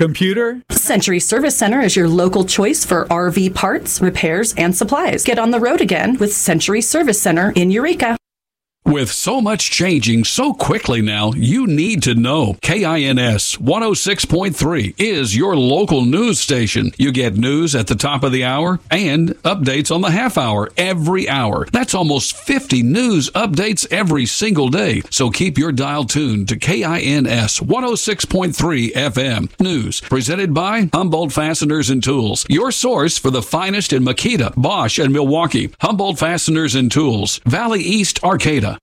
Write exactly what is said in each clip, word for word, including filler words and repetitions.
computer? Century Service Center is your local choice for R V parts, repairs, and supplies. Get on the road again with Century Service Center in Eureka. With so much changing so quickly now, you need to know. K I N S one oh six point three is your local news station. You get news at the top of the hour and updates on the half hour every hour. That's almost fifty news updates every single day. So keep your dial tuned to K I N S one oh six point three F M. News presented by Humboldt Fasteners and Tools, your source for the finest in Makita, Bosch, and Milwaukee. Humboldt Fasteners and Tools, Valley East, Arcata.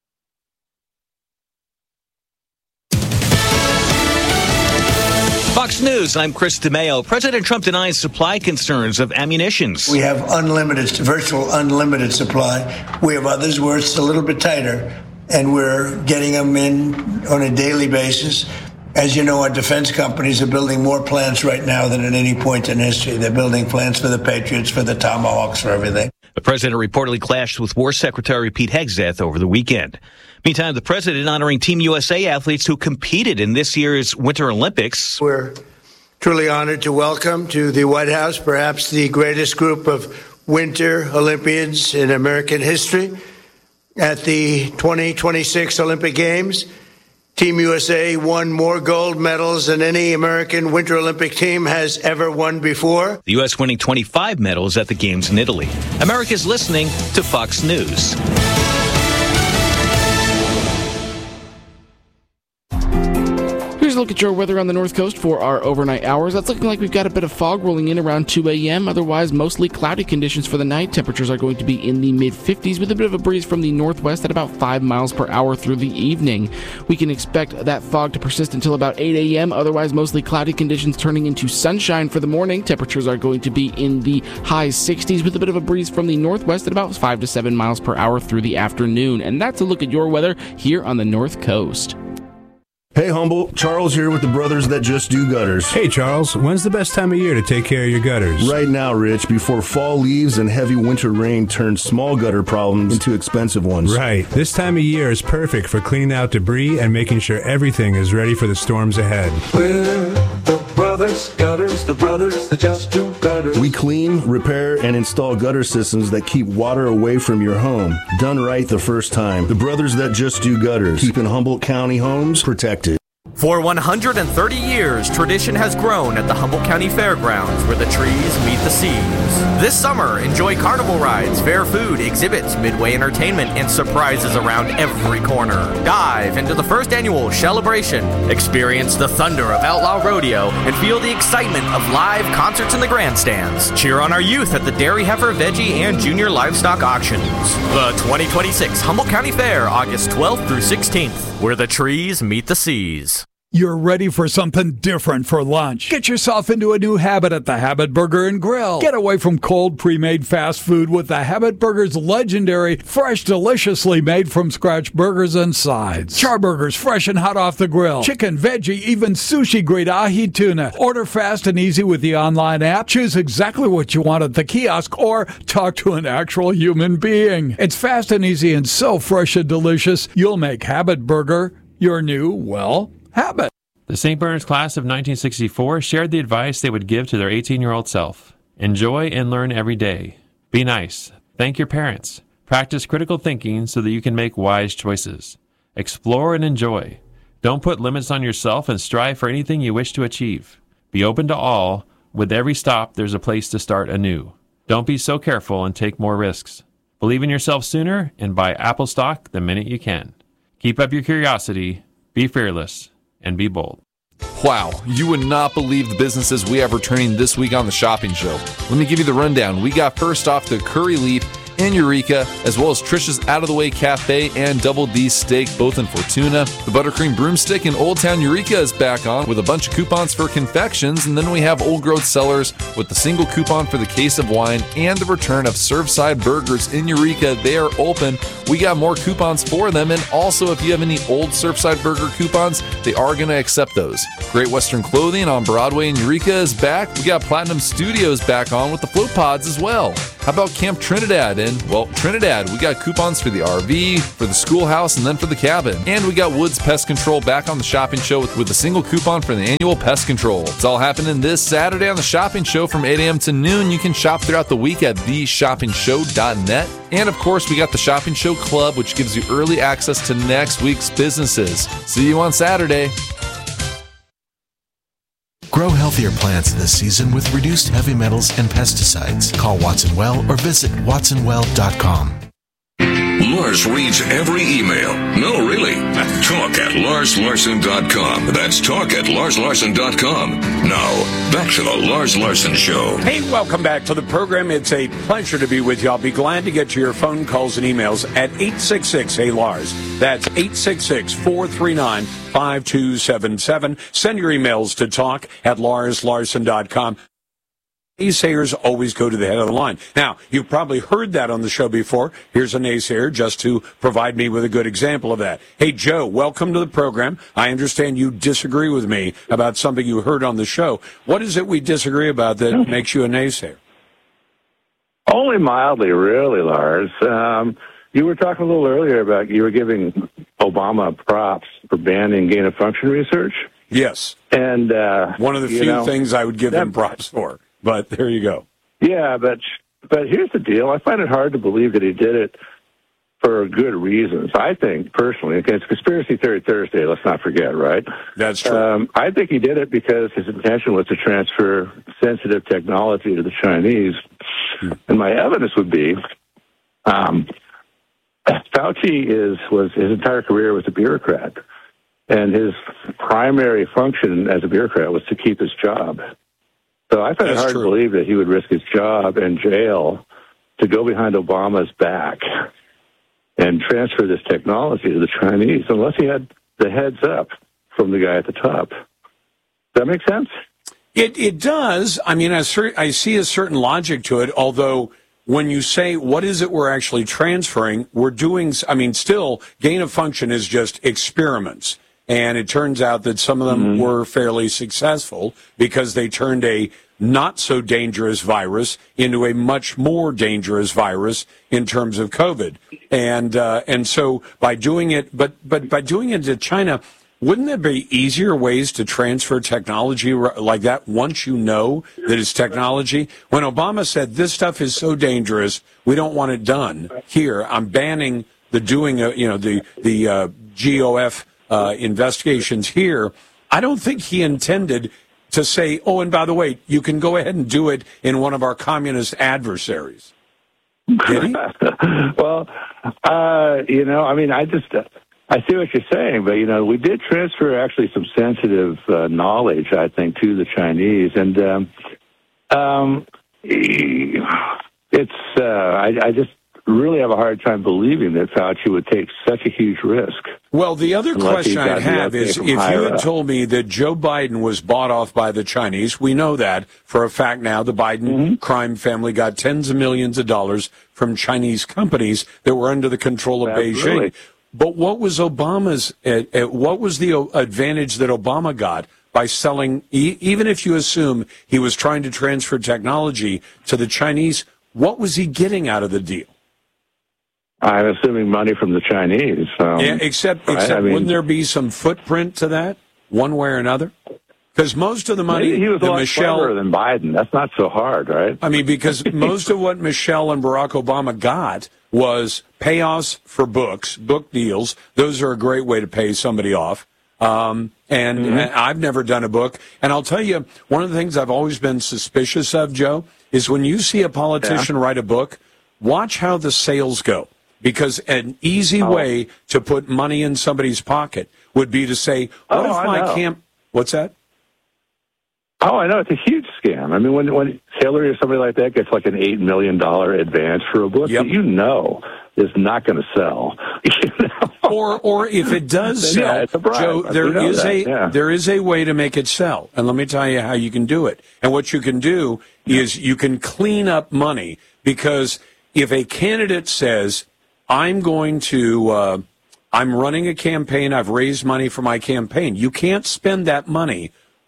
Fox News, I'm Chris DeMeo. President Trump denies supply concerns of ammunitions. We have unlimited, virtual unlimited supply. We have others where it's a little bit tighter, and we're getting them in on a daily basis. As you know, our defense companies are building more plants right now than at any point in history. They're building plants for the Patriots, for the Tomahawks, for everything. The president reportedly clashed with War Secretary Pete Hegseth over the weekend. Meantime, the president honoring Team U S A athletes who competed in this year's Winter Olympics. We're truly honored to welcome to the White House perhaps the greatest group of Winter Olympians in American history. At the twenty twenty-six Olympic Games, Team U S A won more gold medals than any American Winter Olympic team has ever won before. The U S winning twenty-five medals at the Games in Italy. America's listening to Fox News. Here's a look at your weather on the North Coast for our overnight hours. That's looking like we've got a bit of fog rolling in around two a.m. Otherwise, mostly cloudy conditions for the night. Temperatures are going to be in the mid-fifties with a bit of a breeze from the northwest at about five miles per hour through the evening. We can expect that fog to persist until about eight a.m. Otherwise, mostly cloudy conditions turning into sunshine for the morning. Temperatures are going to be in the high sixties with a bit of a breeze from the northwest at about five to seven miles per hour through the afternoon. And that's a look at your weather here on the North Coast. Hey Humboldt, Charles here with the Brothers That Just Do Gutters. Hey Charles, when's the best time of year to take care of your gutters? Right now, Rich, before fall leaves and heavy winter rain turns small gutter problems into expensive ones. Right. This time of year is perfect for cleaning out debris and making sure everything is ready for the storms ahead. We're the Brothers Gutters, the Brothers That Just Do Gutters. We clean, repair, and install gutter systems that keep water away from your home. Done right the first time. The Brothers That Just Do Gutters, keeping Humboldt County homes protected. For one hundred thirty years, tradition has grown at the Humboldt County Fairgrounds where the trees meet the seas. This summer, enjoy carnival rides, fair food, exhibits, midway entertainment, and surprises around every corner. Dive into the first annual Celebration. Experience the thunder of Outlaw Rodeo and feel the excitement of live concerts in the grandstands. Cheer on our youth at the Dairy Heifer, Veggie, and Junior Livestock Auctions. The twenty twenty-six Humboldt County Fair, August twelfth through sixteenth, where the trees meet the seas. You're ready for something different for lunch. Get yourself into a new habit at the Habit Burger and Grill. Get away from cold, pre-made fast food with the Habit Burger's legendary, fresh, deliciously made from scratch burgers and sides. Char burgers fresh and hot off the grill. Chicken, veggie, even sushi-grade ahi tuna. Order fast and easy with the online app. Choose exactly what you want at the kiosk or talk to an actual human being. It's fast and easy and so fresh and delicious, you'll make Habit Burger your new, well, habit. The Saint Bernard's class of nineteen sixty-four shared the advice they would give to their eighteen-year-old self. Enjoy and learn every day. Be nice. Thank your parents. Practice critical thinking so that you can make wise choices. Explore and enjoy. Don't put limits on yourself and strive for anything you wish to achieve. Be open to all. With every stop, there's a place to start anew. Don't be so careful and take more risks. Believe in yourself sooner and buy Apple stock the minute you can. Keep up your curiosity. Be fearless. And be bold. Wow, you would not believe the businesses we have returning this week on the Shopping Show. Let me give you the rundown. We got first off the Curry Leaf in Eureka, as well as Trisha's Out of the Way Cafe and Double D Steak, both in Fortuna. The Buttercream Broomstick in Old Town Eureka is back on with a bunch of coupons for confections, and then we have Old Growth Cellars with the single coupon for the case of wine and the return of Surfside Burgers in Eureka. They are open. We got more coupons for them, and also if you have any old Surfside Burger coupons, they are going to accept those. Great Western Clothing on Broadway in Eureka is back. We got Platinum Studios back on with the float pods as well. How about Camp Trinidad? And, well, Trinidad, we got coupons for the R V, for the schoolhouse, and then for the cabin. And we got Woods Pest Control back on the shopping show with, with a single coupon for the annual pest control. It's all happening this Saturday on the shopping show from eight a.m. to noon. You can shop throughout the week at the shopping show dot net. And, of course, we got the Shopping Show Club, which gives you early access to next week's businesses. See you on Saturday. Grow healthier plants this season with reduced heavy metals and pesticides. Call Watson Well or visit watson well dot com. Lars reads every email. No, really. Talk at lars larson dot com. That's talk at lars larson dot com. Now, back to the Lars Larson Show. Hey, welcome back to the program. It's a pleasure to be with you. I'll be glad to get to your phone calls and emails at eight six six, hey Lars. That's eight six six, four three nine, five two seven seven. Send your emails to talk at lars larson dot com. Naysayers always go to the head of the line. Now, you've probably heard that on the show before. Here's a naysayer just to provide me with a good example of that. Hey, Joe, welcome to the program. I understand you disagree with me about something you heard on the show. What is it we disagree about that makes you a naysayer? Only mildly, really, Lars. Um, you were talking a little earlier about you were giving Obama props for banning gain-of-function research. Yes. And uh, one of the few know, things I would give that, him props for. But there you go. Yeah, but but here's the deal. I find it hard to believe that he did it for good reasons. I think, personally, it's Conspiracy Theory Thursday, let's not forget, right? That's true. Um, I think he did it because his intention was to transfer sensitive technology to the Chinese. Hmm. And my evidence would be um, Fauci is was his entire career was a bureaucrat. And his primary function as a bureaucrat was to keep his job. So I find it hard true. to believe that he would risk his job and jail to go behind Obama's back and transfer this technology to the Chinese, unless he had the heads up from the guy at the top. Does that make sense? It it does. I mean, I, I see a certain logic to it, although when you say, what is it we're actually transferring, we're doing, I mean, still, gain of function is just experiments. And it turns out that some of them mm-hmm. were fairly successful because they turned a not-so-dangerous virus into a much more dangerous virus in terms of COVID. And uh, and so by doing it, but, but by doing it to China, wouldn't there be easier ways to transfer technology like that once you know that it's technology? When Obama said, this stuff is so dangerous, we don't want it done here, I'm banning the doing, of, you know, the, the uh, G O F Uh, investigations here, I don't think he intended to say, oh, and by the way, you can go ahead and do it in one of our communist adversaries. Did he? Well, uh, you know, I mean, I just, uh, I see what you're saying, but, you know, we did transfer actually some sensitive uh, knowledge, I think, to the Chinese. And um, um, it's, uh, I, I just really have a hard time believing that Fauci would take such a huge risk. Well, the other question I'd have is, if you had up. told me that Joe Biden was bought off by the Chinese, we know that for a fact now, the Biden mm-hmm. crime family got tens of millions of dollars from Chinese companies that were under the control of Absolutely. Beijing. But what was Obama's, uh, uh, what was the advantage that Obama got by selling, e- even if you assume he was trying to transfer technology to the Chinese, what was he getting out of the deal? I'm assuming money from the Chinese. Um, yeah, except, right? except I mean, wouldn't there be some footprint to that, one way or another? Because most of the money, he was a lot Michelle, cleverer than Biden. That's not so hard, right? I mean, because most of what Michelle and Barack Obama got was payoffs for books, book deals. Those are a great way to pay somebody off. Um, and, mm-hmm. and I've never done a book. And I'll tell you, one of the things I've always been suspicious of, Joe, is when you see a politician yeah. write a book, watch how the sales go. Because an easy oh. way to put money in somebody's pocket would be to say, what oh, if my camp... What's that? Oh, I know. It's a huge scam. I mean, when when Hillary or somebody like that gets like an eight million dollars advance for a book yep. that you know is not going to sell. You know? Or or if it does sell, yeah, it's a bribe. Joe, there is that. a yeah. there is a way to make it sell. And let me tell you how you can do it. And what you can do yeah. is you can clean up money, because if a candidate says, I'm going to, uh, I'm running a campaign, I've raised money for my campaign, you can't spend that money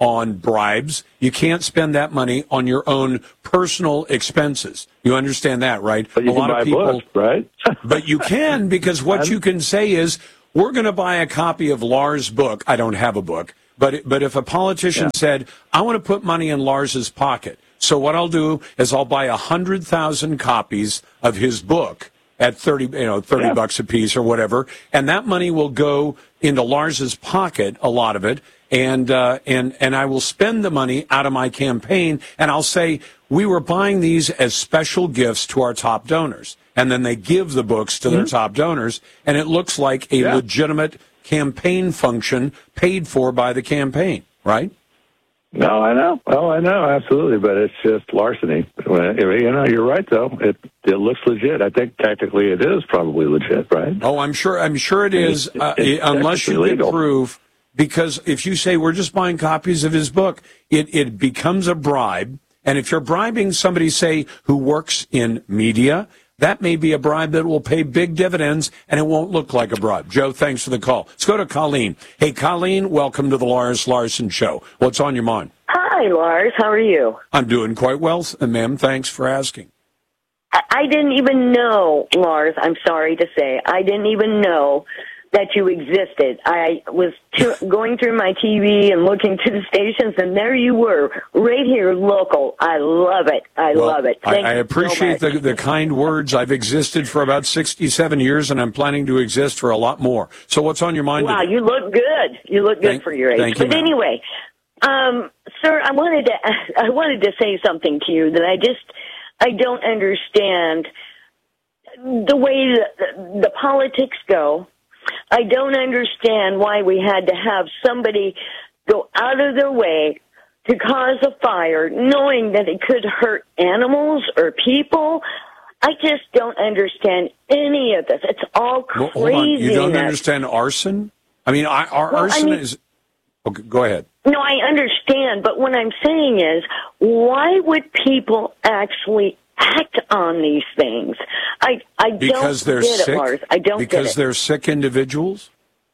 on bribes. You can't spend that money on your own personal expenses. You understand that, right? But you a can lot buy of people, books, right? But you can, because what you can say is, we're going to buy a copy of Lars' book. I don't have a book. But but if a politician yeah. said, I want to put money in Lars's pocket, so what I'll do is I'll buy one hundred thousand copies of his book at thirty, you know, thirty yeah. bucks a piece or whatever, and that money will go into Lars's pocket, a lot of it, and uh, and and I will spend the money out of my campaign, and I'll say, we were buying these as special gifts to our top donors. And then they give the books to mm-hmm. their top donors, and it looks like a yeah. legitimate campaign function paid for by the campaign, right? No, I know. Oh, I know, absolutely, but it's just larceny. You know, you're right, though. It it looks legit. I think technically it is probably legit, right? Oh, I'm sure. I'm sure it is, it's, uh, it's unless you can prove. Because if you say we're just buying copies of his book, it it becomes a bribe. And if you're bribing somebody, say, who works in media, that may be a bribe that will pay big dividends, and it won't look like a bribe. Joe, thanks for the call. Let's go to Colleen. Hey, Colleen, welcome to the Lars Larson Show. What's on your mind? Hi, Lars. How are you? I'm doing quite well, ma'am. Thanks for asking. I, I didn't even know, Lars, I'm sorry to say, I didn't even know that you existed. I was to, going through my T V and looking to the stations, and there you were, right here, local. I love it. I well, love it. Thank I, I appreciate so the, the kind words. I've existed for about sixty-seven years, and I'm planning to exist for a lot more. So what's on your mind Wow, today? You look good. You look good thank, for your age. Thank you, but ma'am. anyway, um, sir, I wanted to I wanted to say something to you that I just I don't understand the way the, the politics go. I don't understand why we had to have somebody go out of their way to cause a fire, knowing that it could hurt animals or people. I just don't understand any of this. It's all crazy. Well, hold on. You don't understand arson? I mean, I, our well, arson I mean, is... Okay, go ahead. No, I understand, but what I'm saying is, why would people actually act on these things? I I because don't they're get sick? it, Lars. I don't because get it. they're sick individuals?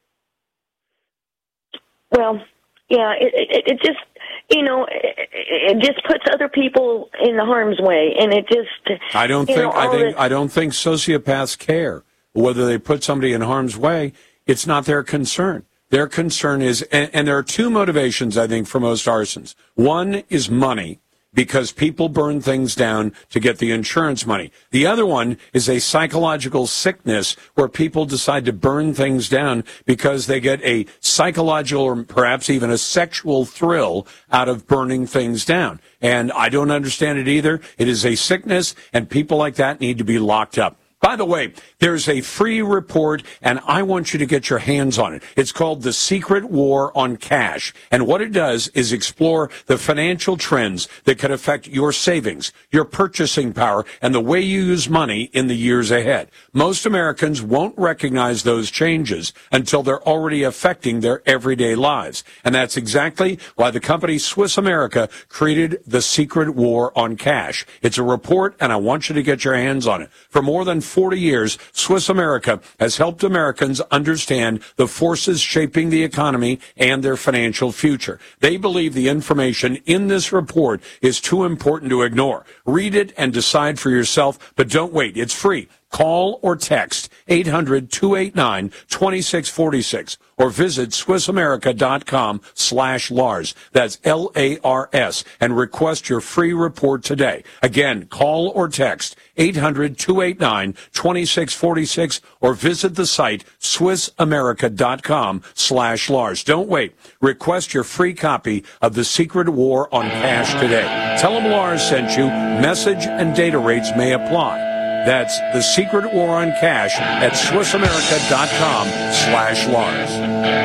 Well, yeah, it, it, it just, you know, it, it just puts other people in the harm's way, and it just. I don't you think. know, I think. this, I don't think sociopaths care whether they put somebody in harm's way. It's not their concern. Their concern is, and, and there are two motivations, I think, for most arsons. One is money, because people burn things down to get the insurance money. The other one is a psychological sickness where people decide to burn things down because they get a psychological or perhaps even a sexual thrill out of burning things down. And I don't understand it either. It is a sickness, and people like that need to be locked up. By the way, there's a free report, and I want you to get your hands on it. It's called The Secret War on Cash. And what it does is explore the financial trends that could affect your savings, your purchasing power, and the way you use money in the years ahead. Most Americans won't recognize those changes until they're already affecting their everyday lives. And that's exactly why the company Swiss America created The Secret War on Cash. It's a report, and I want you to get your hands on it. For more than forty years, Swiss America has helped Americans understand the forces shaping the economy and their financial future. They believe the information in this report is too important to ignore. Read it and decide for yourself, but don't wait. It's free. Call or text eight hundred, two eight nine, two six four six or visit SwissAmerica.com slash Lars. That's L A R S and request your free report today. Again, call or text eight hundred, two eight nine, two six four six or visit the site SwissAmerica.com slash Lars. Don't wait. Request your free copy of The Secret War on Cash today. Tell them Lars sent you. Message and data rates may apply. That's The Secret War on Cash at SwissAmerica.com slash Lars.